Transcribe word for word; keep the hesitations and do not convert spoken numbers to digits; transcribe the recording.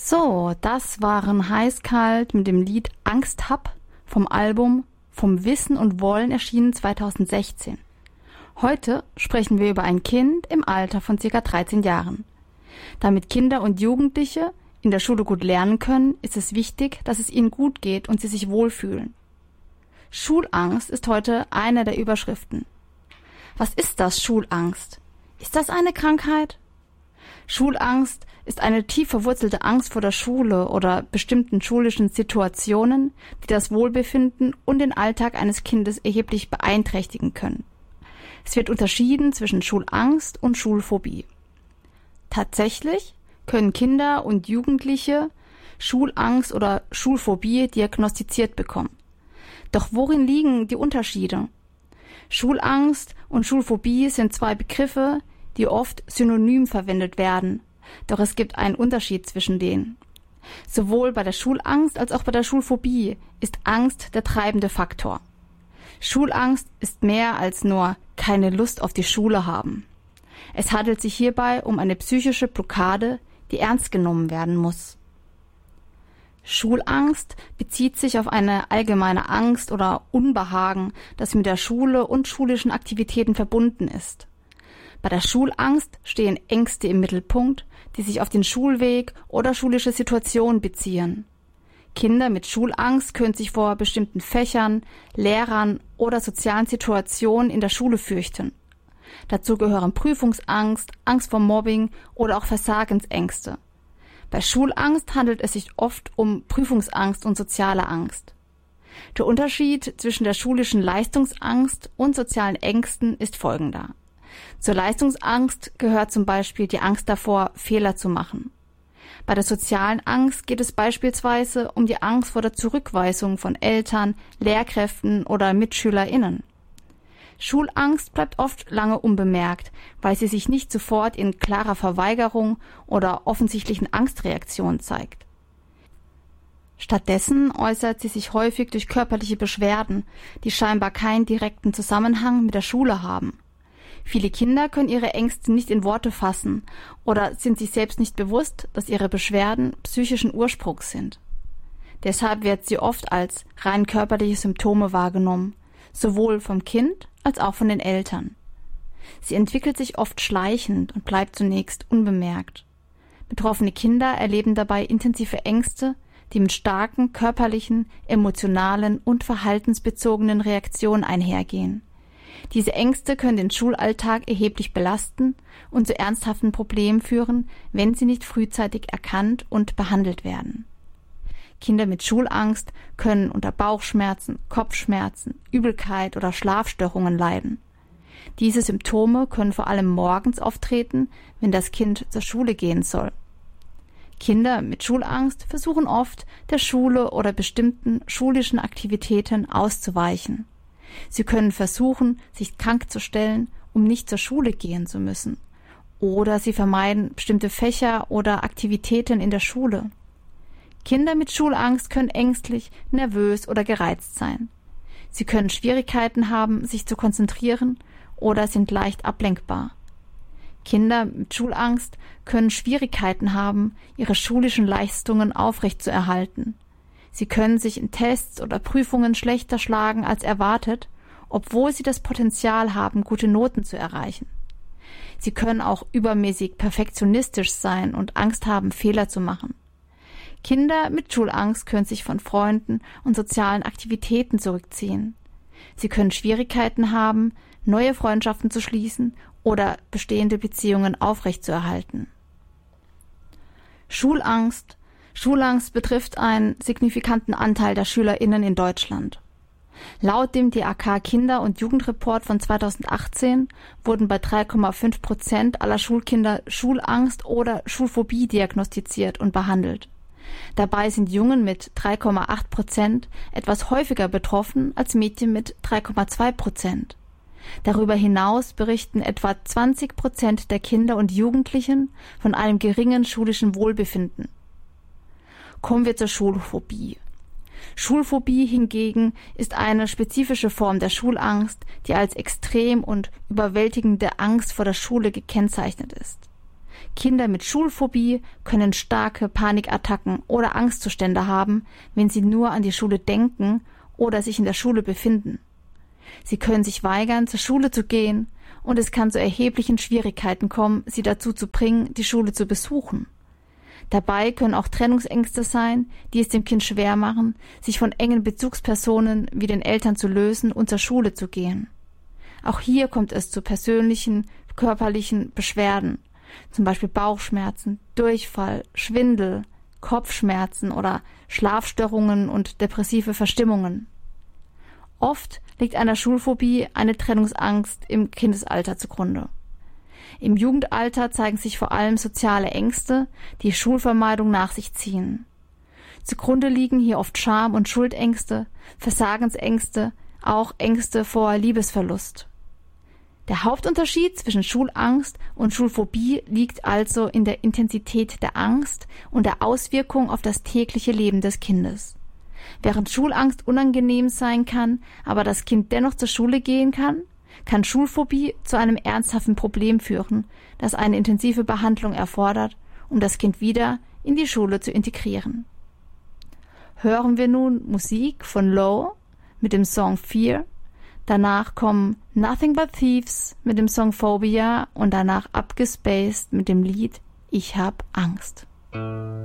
So, das waren Heißkalt mit dem Lied Angst hab vom Album Vom Wissen und Wollen, erschienen zweitausendsechzehn. Heute sprechen wir über ein Kind im Alter von ca. dreizehn Jahren. Damit Kinder und Jugendliche in der Schule gut lernen können, ist es wichtig, dass es ihnen gut geht und sie sich wohlfühlen. Schulangst ist heute eine der Überschriften. Was ist das, Schulangst? Ist das eine Krankheit? Schulangst ist eine tief verwurzelte Angst vor der Schule oder bestimmten schulischen Situationen, die das Wohlbefinden und den Alltag eines Kindes erheblich beeinträchtigen können. Es wird unterschieden zwischen Schulangst und Schulphobie. Tatsächlich können Kinder und Jugendliche Schulangst oder Schulphobie diagnostiziert bekommen. Doch worin liegen die Unterschiede? Schulangst und Schulphobie sind zwei Begriffe, die oft synonym verwendet werden. Doch es gibt einen Unterschied zwischen denen. Sowohl bei der Schulangst als auch bei der Schulphobie ist Angst der treibende Faktor. Schulangst ist mehr als nur keine Lust auf die Schule haben. Es handelt sich hierbei um eine psychische Blockade, die ernst genommen werden muss. Schulangst bezieht sich auf eine allgemeine Angst oder Unbehagen, das mit der Schule und schulischen Aktivitäten verbunden ist. Bei der Schulangst stehen Ängste im Mittelpunkt, die sich auf den Schulweg oder schulische Situationen beziehen. Kinder mit Schulangst können sich vor bestimmten Fächern, Lehrern oder sozialen Situationen in der Schule fürchten. Dazu gehören Prüfungsangst, Angst vor Mobbing oder auch Versagensängste. Bei Schulangst handelt es sich oft um Prüfungsangst und soziale Angst. Der Unterschied zwischen der schulischen Leistungsangst und sozialen Ängsten ist folgender. Zur Leistungsangst gehört zum Beispiel die Angst davor, Fehler zu machen. Bei der sozialen Angst geht es beispielsweise um die Angst vor der Zurückweisung von Eltern, Lehrkräften oder MitschülerInnen. Schulangst bleibt oft lange unbemerkt, weil sie sich nicht sofort in klarer Verweigerung oder offensichtlichen Angstreaktionen zeigt. Stattdessen äußert sie sich häufig durch körperliche Beschwerden, die scheinbar keinen direkten Zusammenhang mit der Schule haben. Viele Kinder können ihre Ängste nicht in Worte fassen oder sind sich selbst nicht bewusst, dass ihre Beschwerden psychischen Ursprungs sind. Deshalb wird sie oft als rein körperliche Symptome wahrgenommen, sowohl vom Kind als auch von den Eltern. Sie entwickelt sich oft schleichend und bleibt zunächst unbemerkt. Betroffene Kinder erleben dabei intensive Ängste, die mit starken körperlichen, emotionalen und verhaltensbezogenen Reaktionen einhergehen. Diese Ängste können den Schulalltag erheblich belasten und zu ernsthaften Problemen führen, wenn sie nicht frühzeitig erkannt und behandelt werden. Kinder mit Schulangst können unter Bauchschmerzen, Kopfschmerzen, Übelkeit oder Schlafstörungen leiden. Diese Symptome können vor allem morgens auftreten, wenn das Kind zur Schule gehen soll. Kinder mit Schulangst versuchen oft, der Schule oder bestimmten schulischen Aktivitäten auszuweichen. Sie können versuchen, sich krank zu stellen, um nicht zur Schule gehen zu müssen. Oder sie vermeiden bestimmte Fächer oder Aktivitäten in der Schule. Kinder mit Schulangst können ängstlich, nervös oder gereizt sein. Sie können Schwierigkeiten haben, sich zu konzentrieren oder sind leicht ablenkbar. Kinder mit Schulangst können Schwierigkeiten haben, ihre schulischen Leistungen aufrechtzuerhalten. Sie können sich in Tests oder Prüfungen schlechter schlagen als erwartet, obwohl sie das Potenzial haben, gute Noten zu erreichen. Sie können auch übermäßig perfektionistisch sein und Angst haben, Fehler zu machen. Kinder mit Schulangst können sich von Freunden und sozialen Aktivitäten zurückziehen. Sie können Schwierigkeiten haben, neue Freundschaften zu schließen oder bestehende Beziehungen aufrechtzuerhalten. Schulangst Schulangst betrifft einen signifikanten Anteil der SchülerInnen in Deutschland. Laut dem D A K Kinder- und Jugendreport von zweitausendachtzehn wurden bei drei Komma fünf Prozent aller Schulkinder Schulangst oder Schulphobie diagnostiziert und behandelt. Dabei sind Jungen mit drei Komma acht Prozent etwas häufiger betroffen als Mädchen mit drei Komma zwei Prozent. Darüber hinaus berichten etwa zwanzig Prozent der Kinder und Jugendlichen von einem geringen schulischen Wohlbefinden. Kommen wir zur Schulphobie. Schulphobie hingegen ist eine spezifische Form der Schulangst, die als extrem und überwältigende Angst vor der Schule gekennzeichnet ist. Kinder mit Schulphobie können starke Panikattacken oder Angstzustände haben, wenn sie nur an die Schule denken oder sich in der Schule befinden. Sie können sich weigern, zur Schule zu gehen, und es kann zu erheblichen Schwierigkeiten kommen, sie dazu zu bringen, die Schule zu besuchen. Dabei können auch Trennungsängste sein, die es dem Kind schwer machen, sich von engen Bezugspersonen wie den Eltern zu lösen und zur Schule zu gehen. Auch hier kommt es zu persönlichen, körperlichen Beschwerden, zum Beispiel Bauchschmerzen, Durchfall, Schwindel, Kopfschmerzen oder Schlafstörungen und depressive Verstimmungen. Oft liegt einer Schulphobie eine Trennungsangst im Kindesalter zugrunde. Im Jugendalter zeigen sich vor allem soziale Ängste, die Schulvermeidung nach sich ziehen. Zugrunde liegen hier oft Scham- und Schuldängste, Versagensängste, auch Ängste vor Liebesverlust. Der Hauptunterschied zwischen Schulangst und Schulphobie liegt also in der Intensität der Angst und der Auswirkung auf das tägliche Leben des Kindes. Während Schulangst unangenehm sein kann, aber das Kind dennoch zur Schule gehen kann, kann Schulphobie zu einem ernsthaften Problem führen, das eine intensive Behandlung erfordert, um das Kind wieder in die Schule zu integrieren. Hören wir nun Musik von Low mit dem Song Fear, danach kommen Nothing But Thieves mit dem Song Phobia und danach Abgespaced mit dem Lied Ich hab Angst.